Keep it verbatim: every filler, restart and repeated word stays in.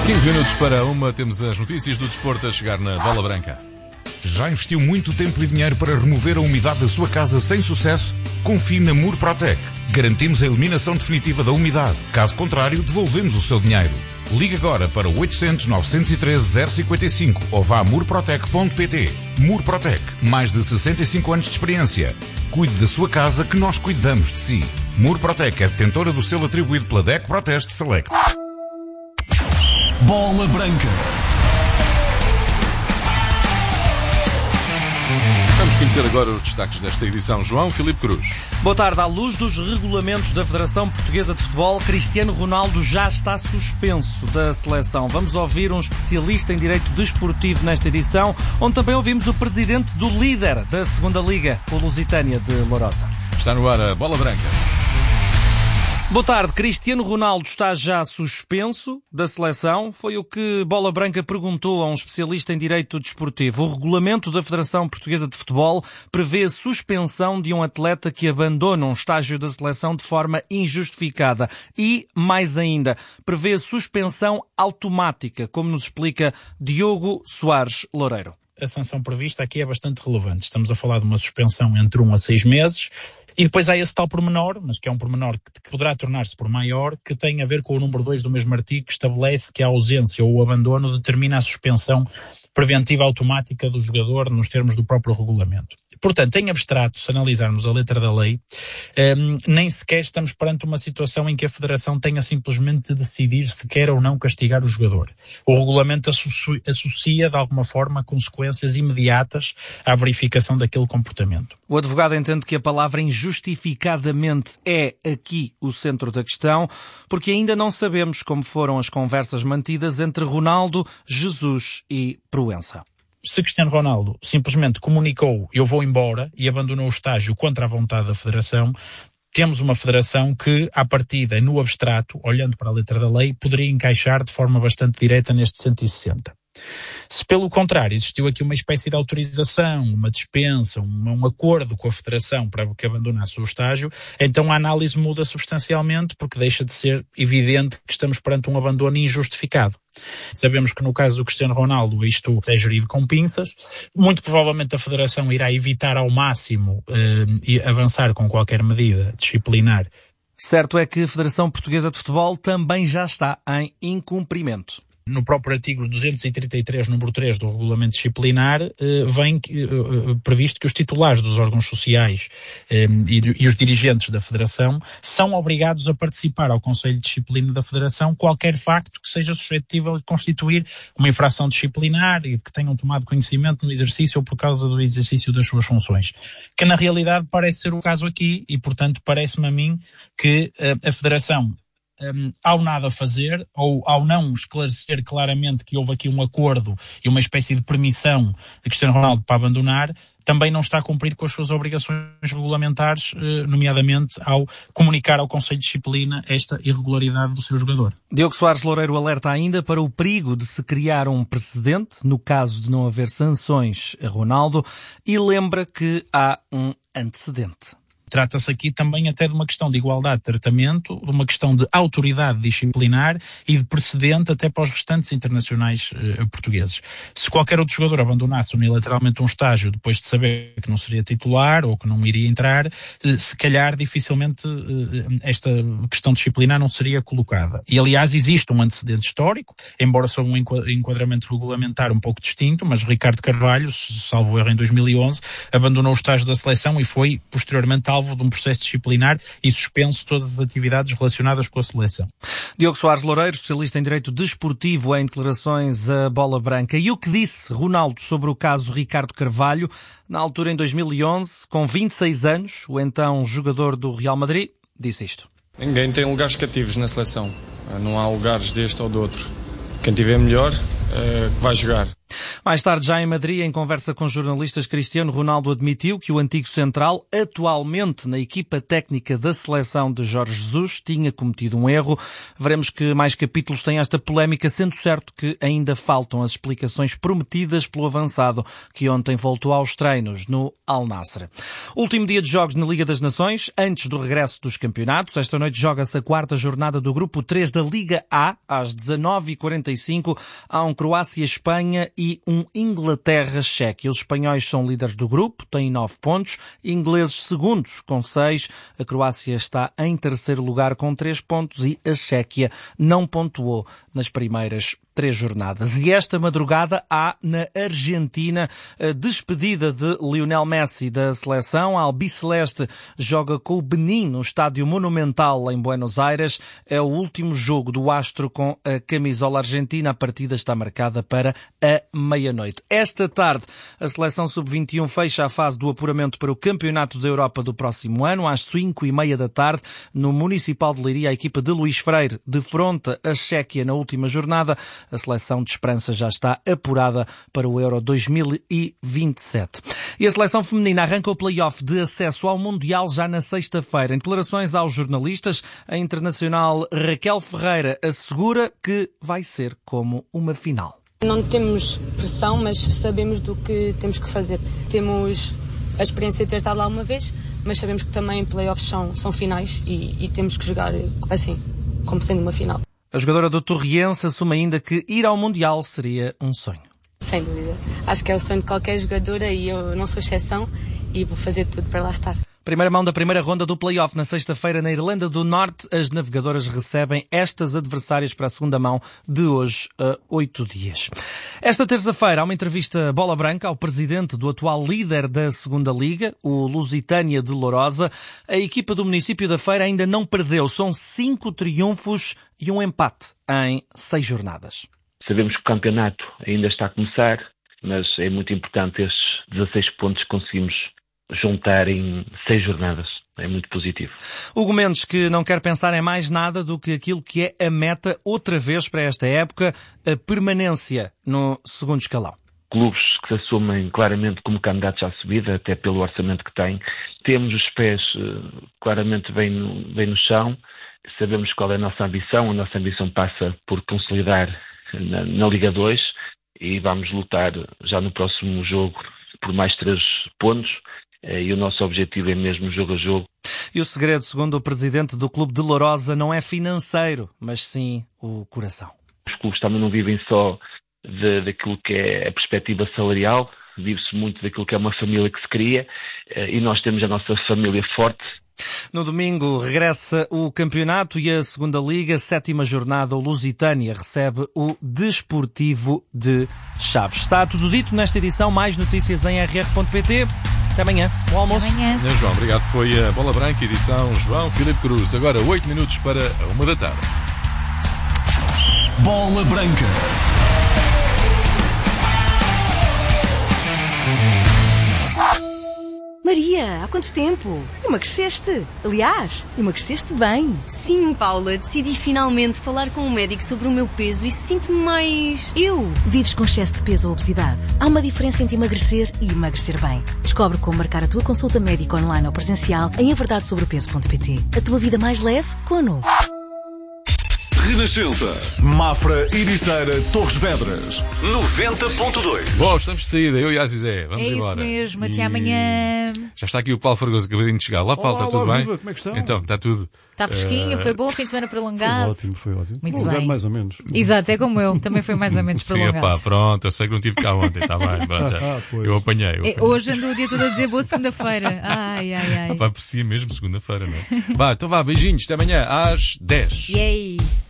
quinze minutos para uma, temos as notícias do desporto a chegar na Bola Branca. Já investiu muito tempo e dinheiro para remover a umidade da sua casa sem sucesso? Confie na Murprotec. Garantimos a eliminação definitiva da umidade. Caso contrário, devolvemos o seu dinheiro. Ligue agora para oitocentos, novecentos e treze, zero cinquenta e cinco ou vá a murprotec ponto pt. Murprotec, mais de sessenta e cinco anos de experiência. Cuide da sua casa que nós cuidamos de si. Murprotec é detentora do selo atribuído pela D E C Proteste Select. Bola Branca. Vamos conhecer agora os destaques desta edição. João Filipe Cruz. Boa tarde. À luz dos regulamentos da Federação Portuguesa de Futebol, Cristiano Ronaldo já está suspenso da seleção. Vamos ouvir um especialista em direito desportivo nesta edição, onde também ouvimos o presidente do líder da segunda Liga, o Lusitânia de Lourosa. Está no ar a Bola Branca. Boa tarde. Cristiano Ronaldo está já suspenso da seleção. Foi o que Bola Branca perguntou a um especialista em direito desportivo. O regulamento da Federação Portuguesa de Futebol prevê a suspensão de um atleta que abandona um estágio da seleção de forma injustificada e, mais ainda, prevê a suspensão automática, como nos explica Diogo Soares Loureiro. A sanção prevista aqui é bastante relevante. Estamos a falar de uma suspensão entre um a seis meses e depois há esse tal pormenor, mas que é um pormenor que, que poderá tornar-se por maior, que tem a ver com o número dois do mesmo artigo, que estabelece que a ausência ou o abandono determina a suspensão preventiva automática do jogador nos termos do próprio regulamento. Portanto, em abstrato, se analisarmos a letra da lei, um, nem sequer estamos perante uma situação em que a Federação tenha simplesmente de decidir se quer ou não castigar o jogador. O regulamento associa, associa de alguma forma, consequências imediatas à verificação daquele comportamento. O advogado entende que a palavra injustificadamente é aqui o centro da questão, porque ainda não sabemos como foram as conversas mantidas entre Ronaldo, Jesus e Proença. Se Cristiano Ronaldo simplesmente comunicou eu vou embora e abandonou o estágio contra a vontade da Federação, temos uma Federação que, à partida, no abstrato, olhando para a letra da lei, poderia encaixar de forma bastante direta neste cento e sessenta. Se, pelo contrário, existiu aqui uma espécie de autorização, uma dispensa, um, um acordo com a Federação para que abandonasse o estágio, então a análise muda substancialmente porque deixa de ser evidente que estamos perante um abandono injustificado. Sabemos que no caso do Cristiano Ronaldo isto é gerido com pinças. Muito provavelmente a Federação irá evitar ao máximo eh, e avançar com qualquer medida disciplinar. Certo é que a Federação Portuguesa de Futebol também já está em incumprimento. No próprio artigo duzentos e trinta e três, número três do regulamento disciplinar, eh, vem eh, previsto que os titulares dos órgãos sociais eh, e, e os dirigentes da Federação são obrigados a participar ao Conselho de Disciplina da Federação qualquer facto que seja suscetível de constituir uma infração disciplinar e que tenham tomado conhecimento no exercício ou por causa do exercício das suas funções. Que na realidade parece ser o caso aqui e, portanto, parece-me a mim que eh, a Federação, Um, ao nada fazer, ou ao não esclarecer claramente que houve aqui um acordo e uma espécie de permissão de Cristiano Ronaldo para abandonar, também não está a cumprir com as suas obrigações regulamentares, nomeadamente ao comunicar ao Conselho de Disciplina esta irregularidade do seu jogador. Diogo Soares Loureiro alerta ainda para o perigo de se criar um precedente, no caso de não haver sanções a Ronaldo, e lembra que há um antecedente. Trata-se aqui também até de uma questão de igualdade de tratamento, de uma questão de autoridade disciplinar e de precedente até para os restantes internacionais eh, portugueses. Se qualquer outro jogador abandonasse unilateralmente um estágio depois de saber que não seria titular ou que não iria entrar, eh, se calhar dificilmente eh, esta questão disciplinar não seria colocada. E aliás existe um antecedente histórico, embora sob um enquadramento regulamentar um pouco distinto, mas Ricardo Carvalho, salvo erro em dois mil e onze, abandonou o estágio da seleção e foi posteriormente alvo de um processo disciplinar e suspenso todas as atividades relacionadas com a seleção. Diogo Soares Loureiro, especialista em direito desportivo, em declarações à Bola Branca. E o que disse Ronaldo sobre o caso Ricardo Carvalho, na altura em dois mil e onze, com vinte e seis anos, o então jogador do Real Madrid, disse isto. Ninguém tem lugares cativos na seleção. Não há lugares deste ou do outro. Quem tiver melhor, uh, vai jogar. Mais tarde, já em Madrid, em conversa com jornalistas, Cristiano Ronaldo admitiu que o antigo central, atualmente na equipa técnica da seleção de Jorge Jesus, tinha cometido um erro. Veremos que mais capítulos tem esta polémica, sendo certo que ainda faltam as explicações prometidas pelo avançado, que ontem voltou aos treinos no Al Nassr. Último dia de jogos na Liga das Nações, antes do regresso dos campeonatos. Esta noite joga-se a quarta jornada do Grupo três da Liga A, às dezanove e quarenta e cinco. Há um Croácia-Espanha e um Inglaterra-Chequia. Os espanhóis são líderes do grupo, têm nove pontos, ingleses segundos com seis. A Croácia está em terceiro lugar com três pontos e a Chequia não pontuou nas primeiras três jornadas. E esta madrugada há na Argentina a despedida de Lionel Messi da seleção. A Albiceleste joga com o Benin no Estádio Monumental em Buenos Aires. É o último jogo do astro com a camisola argentina. A partida está marcada para a meia-noite. Esta tarde a seleção sub vinte e um fecha a fase do apuramento para o Campeonato da Europa do próximo ano. Às cinco e meia da tarde, no Municipal de Leiria, a equipa de Luís Freire defronta a Chequia na última jornada. A seleção de Esperança já está apurada para o Euro dois mil e vinte e sete. E a seleção feminina arranca o play-off de acesso ao Mundial já na sexta-feira. Em declarações aos jornalistas, a internacional Raquel Ferreira assegura que vai ser como uma final. Não temos pressão, mas sabemos do que temos que fazer. Temos a experiência de ter estado lá uma vez, mas sabemos que também play-offs são, são finais e, e temos que jogar assim, como sendo uma final. A jogadora do Torriense assume ainda que ir ao Mundial seria um sonho. Sem dúvida. Acho que é o sonho de qualquer jogadora e eu não sou exceção e vou fazer tudo para lá estar. Primeira mão da primeira ronda do play-off na sexta-feira na Irlanda do Norte. As navegadoras recebem estas adversárias para a segunda mão de hoje a oito dias. Esta terça-feira há uma entrevista bola branca ao presidente do atual líder da segunda Liga, o Lusitânia de Lourosa. A equipa do município da Feira ainda não perdeu. São cinco triunfos e um empate em seis jornadas. Sabemos que o campeonato ainda está a começar, mas é muito importante estes dezasseis pontos que conseguimos juntar em seis jornadas. É muito positivo. Hugo Mendes, que não quer pensar em mais nada do que aquilo que é a meta outra vez para esta época, a permanência no segundo escalão. Clubes que se assumem claramente como candidatos à subida, até pelo orçamento que têm. Temos os pés claramente bem no, bem no chão. Sabemos qual é a nossa ambição. A nossa ambição passa por consolidar na, na Liga dois e vamos lutar já no próximo jogo por mais três pontos. E o nosso objetivo é mesmo jogo a jogo. E o segredo, segundo o presidente do Clube de Lourosa, não é financeiro, mas sim o coração. Os clubes também não vivem só de, daquilo que é a perspectiva salarial, vive-se muito daquilo que é uma família que se cria, e nós temos a nossa família forte. No domingo regressa o campeonato e a segunda Liga, sétima jornada, o Lusitânia recebe o Desportivo de Chaves. Está tudo dito nesta edição, mais notícias em r r ponto p t. Até amanhã, bom almoço. Até amanhã. Não, João, obrigado. Foi a Bola Branca, edição João Filipe Cruz. Agora oito minutos para a uma da tarde. Bola Branca. Maria, há quanto tempo? Emagreceste. Aliás, emagreceste bem. Sim, Paula, decidi finalmente falar com um médico sobre o meu peso e sinto-me mais eu. Vives com excesso de peso ou obesidade? Há uma diferença entre emagrecer e emagrecer bem. Descobre como marcar a tua consulta médica online ou presencial em a verdade sobre o peso ponto p t. A tua vida mais leve com a Novo. Renascença, Mafra, Ericeira, Torres Vedras, noventa ponto dois. Bom, estamos de saída, eu e a Zizé. Vamos é embora. É isso mesmo, até e... amanhã. Já está aqui o Paulo Fragoso, acabadinho de chegar. Lá, Paulo, Olá, está tudo olá, bem? Viva, como é que estão? Então, está tudo. Está fresquinho, uh... foi bom, fim de semana prolongado. Foi ótimo, foi ótimo. Muito prolongado bem. mais ou menos. Exato, é como eu, também foi mais ou menos Sim, prolongado. pá, pronto, eu sei que não tive cá ontem, está bem. Bom, já, ah, eu apanhei. Eu apanhei. É, hoje ando o dia todo a dizer boa segunda-feira. Ai, ai, ai. Ah, pá, por si mesmo, segunda-feira, não é? Vá, então vá, beijinhos, até amanhã, às dez. Yay!